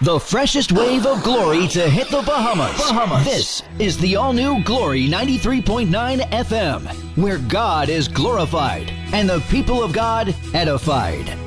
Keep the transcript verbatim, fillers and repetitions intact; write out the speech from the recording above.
The freshest wave of glory to hit the Bahamas. Bahamas. This is the all-new Glory ninety-three point nine F M, where God is glorified and the people of God edified.